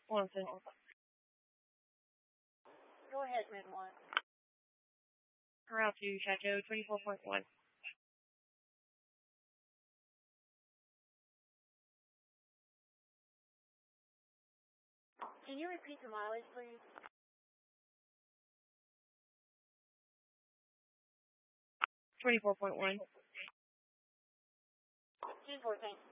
One second. Go ahead, Red One. Route to Chateau 24.1. Can you repeat the mileage, please? 24.1. 10-4, thanks.